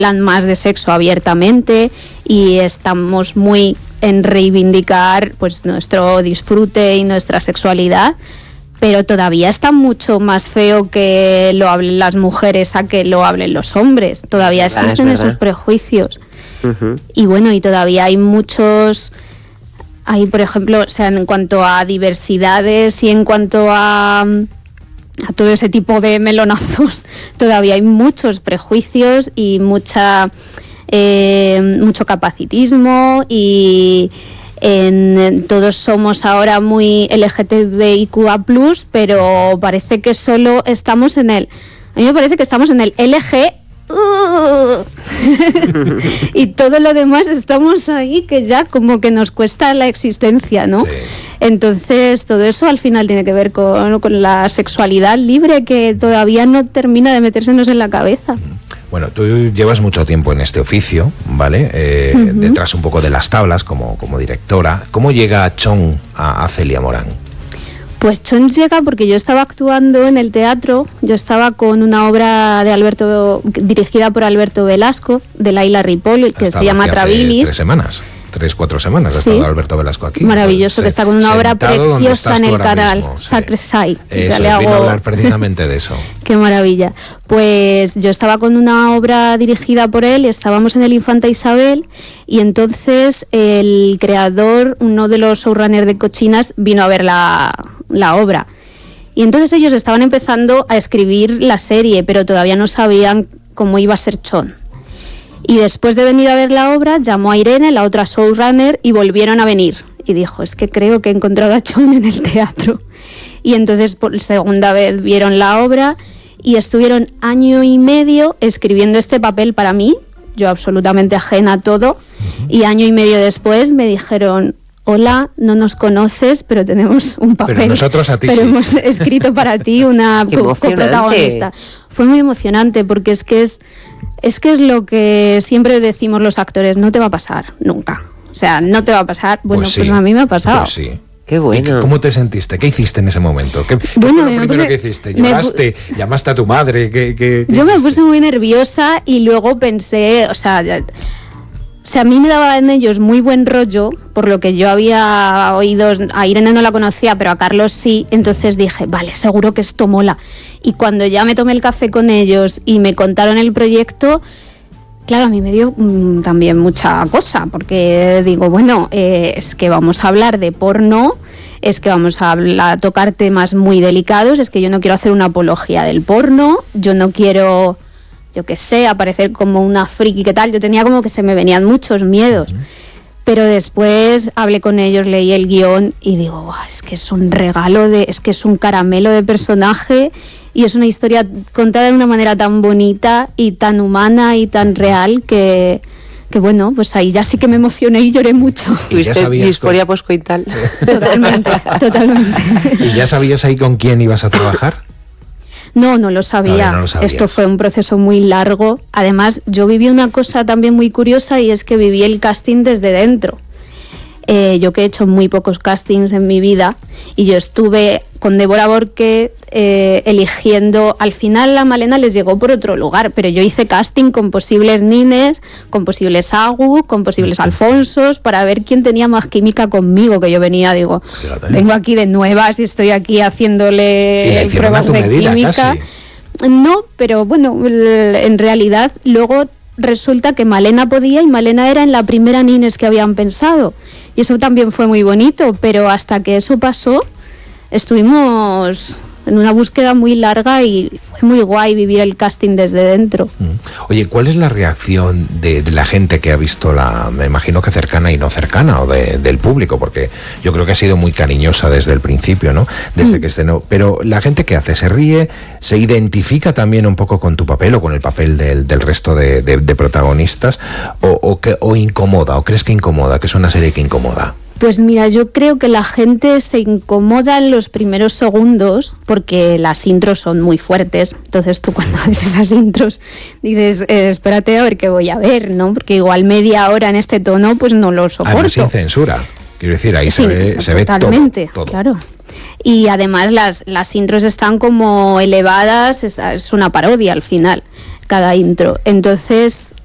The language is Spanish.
hablan más de sexo abiertamente y estamos muy en reivindicar pues nuestro disfrute y nuestra sexualidad, pero todavía está mucho más feo que lo hablen las mujeres a que lo hablen los hombres. Todavía existen esos prejuicios. Uh-huh. Y bueno, y todavía hay muchos... Hay, por ejemplo, o sea, en cuanto a diversidades y en cuanto a todo ese tipo de melonazos, todavía hay muchos prejuicios y mucho capacitismo y todos somos ahora muy LGTBIQA+, pero parece que solo estamos en el... A mí me parece que estamos en el LG... y todo lo demás estamos ahí que ya como que nos cuesta la existencia, ¿no? Sí. Entonces todo eso al final tiene que ver con la sexualidad libre que todavía no termina de metérsenos en la cabeza. Bueno, tú llevas mucho tiempo en este oficio, ¿vale? Uh-huh. Detrás un poco de las tablas como directora. ¿Cómo llega Chon a Celia Morán? Pues Chon llega porque yo estaba actuando en el teatro, yo estaba con una obra de dirigida por Alberto Velasco, de Laila Ripoll, que se llama Trabilis. 3-4 semanas ha estado Alberto Velasco aquí. Maravilloso, que está con una obra preciosa en el canal, Sacre Sai. Eso, vino a hablar precisamente de eso. Qué maravilla. Pues yo estaba con una obra dirigida por él y estábamos en el Infanta Isabel y entonces el creador, uno de los showrunners de Cochinas, vino a ver la obra. Y entonces ellos estaban empezando a escribir la serie, pero todavía no sabían cómo iba a ser Chon. Y después de venir a ver la obra, llamó a Irene, la otra showrunner, y volvieron a venir. Y dijo, es que creo que he encontrado a Chon en el teatro. Y entonces por segunda vez vieron la obra y estuvieron 1 año y medio escribiendo este papel para mí, yo absolutamente ajena a todo, y 1 año y medio después me dijeron, hola, no nos conoces, pero tenemos un papel. Pero nosotros a ti pero sí. Hemos escrito para ti una coprotagonista. Fue muy emocionante porque es que es lo que siempre decimos los actores, no te va a pasar nunca. O sea, no te va a pasar. Bueno, pues a mí me ha pasado. Pues sí. Qué bueno. ¿Cómo te sentiste? ¿Qué hiciste en ese momento? ¿Qué fue lo primero que hiciste? ¿Lloraste? ¿Llamaste a tu madre? Yo me puse muy nerviosa y luego pensé, o sea, a mí me daban ellos muy buen rollo, por lo que yo había oído, a Irene no la conocía, pero a Carlos sí, entonces dije, vale, seguro que esto mola. Y cuando ya me tomé el café con ellos y me contaron el proyecto, claro, a mí me dio también mucha cosa, porque digo, bueno, es que vamos a hablar de porno, es que vamos a tocar temas muy delicados, es que yo no quiero hacer una apología del porno, yo no quiero... yo qué sé, aparecer como una friki, ¿qué tal? Yo tenía como que se me venían muchos miedos. Pero después hablé con ellos, leí el guión y digo, es que es un regalo, es que es un caramelo de personaje y es una historia contada de una manera tan bonita y tan humana y tan real que bueno, pues ahí ya sí que me emocioné y lloré mucho. ¿Tuviste disforia poscoital? Totalmente. ¿Y ya sabías ahí con quién ibas a trabajar? No lo sabía. No lo sabías. Esto fue un proceso muy largo. Además, yo viví una cosa también muy curiosa y es que viví el casting desde dentro. Yo que he hecho muy pocos castings en mi vida y yo estuve con Débora Borque eligiendo, al final la Malena les llegó por otro lugar, pero yo hice casting con posibles Nines, con posibles Agu, con posibles Alfonsos, para ver quién tenía más química conmigo, que yo venía, digo, vengo aquí de nuevas y estoy aquí haciéndole pruebas de química. Casi. No, pero bueno, en realidad luego resulta que Malena podía y Malena era en la primera Nines que habían pensado. Y eso también fue muy bonito, pero hasta que eso pasó, estuvimos en una búsqueda muy larga y fue muy guay vivir el casting desde dentro. Oye, ¿cuál es la reacción de la gente que ha visto me imagino que cercana y no cercana, o del público? Porque yo creo que ha sido muy cariñosa desde el principio, ¿no? Desde que estrenó. Pero la gente que hace, ¿se ríe? ¿Se identifica también un poco con tu papel o con el papel del resto de protagonistas? ¿O incomoda? ¿O crees que incomoda? ¿Que es una serie que incomoda? Pues mira, yo creo que la gente se incomoda en los primeros segundos porque las intros son muy fuertes. Entonces tú cuando ves esas intros dices, espérate a ver qué voy a ver, ¿no? Porque igual media hora en este tono pues no lo soporto. Además sin censura. Quiero decir, ahí sí, se ve todo. Claro. Y además las intros están como elevadas, es una parodia al final, cada intro. Entonces